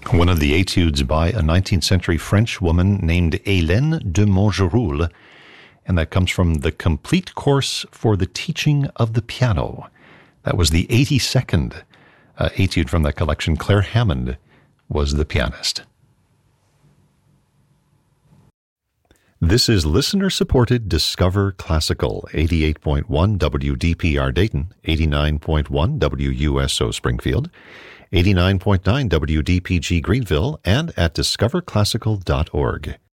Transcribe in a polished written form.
One of the etudes by a 19th century French woman named Hélène de Montgeroul, and that comes from The Complete Course for the Teaching of the Piano. That was the 82nd etude from that collection. Claire Hammond was the pianist. This is listener-supported Discover Classical, 88.1 WDPR Dayton, 89.1 WUSO Springfield, 89.9 WDPG Greenville, and at discoverclassical.org.